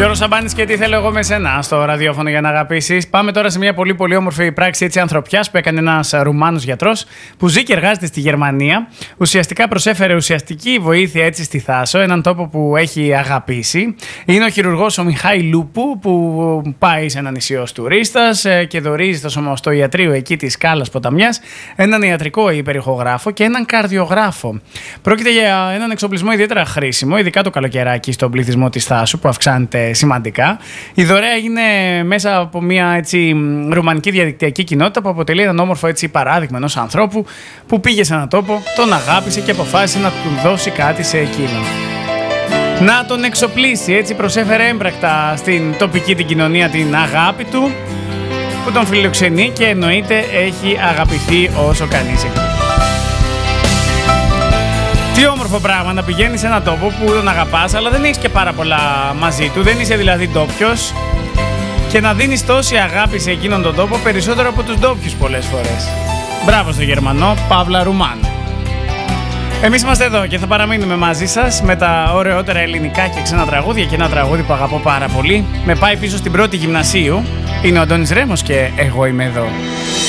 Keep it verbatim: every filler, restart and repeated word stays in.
Γιώργος Σαμπάνης και τι θέλω εγώ με σένα στο ραδιόφωνο για να αγαπήσεις. Πάμε τώρα σε μια πολύ πολύ όμορφη πράξη έτσι ανθρωπιάς που έκανε ένας Ρουμάνος γιατρός που ζει και εργάζεται στη Γερμανία. Ουσιαστικά προσέφερε ουσιαστική βοήθεια έτσι στη Θάσο, έναν τόπο που έχει αγαπήσει. Είναι ο χειρουργός ο Μιχάη Λούπου που πάει σε ένα νησί ως τουρίστας και δωρίζει στο, στο ιατρείο εκεί της Σκάλας Ποταμιάς έναν ιατρικό υπερηχογράφο και έναν καρδιογράφο. Πρόκειται για έναν εξοπλισμό ιδιαίτερα χρήσιμο, ειδικά το καλοκαιράκι στον πληθυσμό της Θάσου που αυξάνεται σημαντικά. Η δωρεά έγινε μέσα από μια έτσι ρουμανική διαδικτυακή κοινότητα που αποτελεί έναν όμορφο έτσι παράδειγμα ενός ανθρώπου που πήγε σε έναν τόπο, τον αγάπησε και αποφάσισε να του δώσει κάτι σε εκείνον. Να τον εξοπλίσει, έτσι προσέφερε έμπρακτα στην τοπική την κοινωνία την αγάπη του που τον φιλοξενεί και εννοείται έχει αγαπηθεί όσο κανείς εκεί. Τι όμορφο πράγμα να πηγαίνεις σε έναν τόπο που τον αγαπάς, αλλά δεν έχεις και πάρα πολλά μαζί του, δεν είσαι δηλαδή ντόπιος και να δίνεις τόση αγάπη σε εκείνον τον τόπο περισσότερο από τους ντόπιους πολλές φορές. Μπράβο στο Γερμανό, παύλα Ρουμάνο. Εμείς είμαστε εδώ και θα παραμείνουμε μαζί σας με τα ωραιότερα ελληνικά και ξένα τραγούδια και ένα τραγούδι που αγαπώ πάρα πολύ. Με πάει πίσω στην πρώτη γυμνασίου. Είναι ο Αντώνης Ρέμος και εγώ είμαι εδώ.